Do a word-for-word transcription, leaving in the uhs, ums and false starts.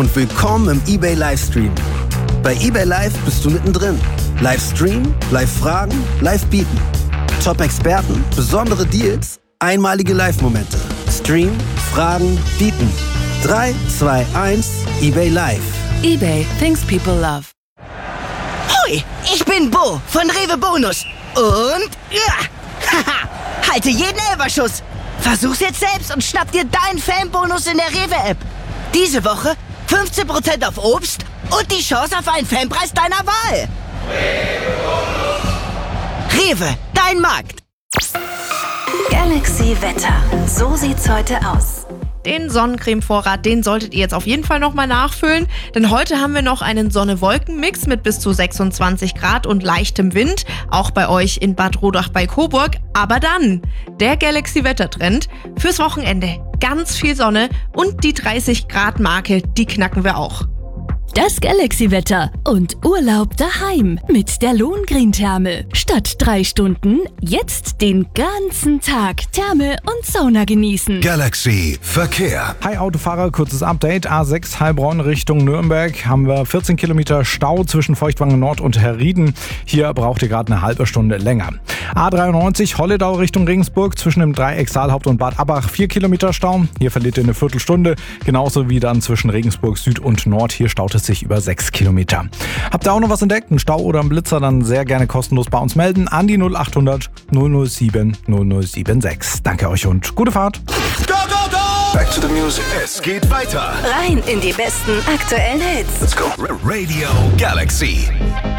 und willkommen im eBay Livestream. Bei eBay Live bist du mittendrin. Live streamen, live fragen, live bieten. Top-Experten, besondere Deals, einmalige Live-Momente. Stream, fragen, bieten. drei, zwei, eins, eBay Live. eBay, things people love. Hoi, ich bin Bo von Rewe Bonus. Und ja, haha, halte jeden Elferschuss. Versuch's jetzt selbst und schnapp dir deinen Fanbonus in der Rewe-App. Diese Woche fünfzehn Prozent auf Obst und die Chance auf einen Fanpreis deiner Wahl. Rewe, dein Markt. Galaxy Wetter. So sieht's heute aus. Den Sonnencreme-Vorrat, den solltet ihr jetzt auf jeden Fall nochmal nachfüllen, denn heute haben wir noch einen Sonne-Wolken-Mix mit bis zu sechsundzwanzig Grad und leichtem Wind, auch bei euch in Bad Rodach bei Coburg. Aber dann der Galaxy-Wettertrend fürs Wochenende. Ganz viel Sonne und die dreißig Grad Marke, die knacken wir auch. Das Galaxy-Wetter und Urlaub daheim mit der Lohengrin-Therme. Statt drei Stunden jetzt den ganzen Tag Therme und Sauna genießen. Galaxy Verkehr. Hi Autofahrer, kurzes Update. A sechs Heilbronn Richtung Nürnberg haben wir vierzehn Kilometer Stau zwischen Feuchtwangen Nord und Herrieden. Hier braucht ihr gerade eine halbe Stunde länger. A dreiundneunzig Holledau Richtung Regensburg zwischen dem Dreieck Saalhaupt und Bad Abbach vier Kilometer Stau. Hier verliert ihr eine Viertelstunde. Genauso wie dann zwischen Regensburg Süd und Nord. Hier staut es sich über sechs Kilometer. Habt ihr auch noch was entdeckt, einen Stau oder einen Blitzer, dann sehr gerne kostenlos bei uns melden an die null achthundert null null sieben null null sieben sechs. Danke euch und gute Fahrt. Go, go, go! Back to the music. Es geht weiter. Rein in die besten aktuellen Hits. Let's go. Radio Galaxy.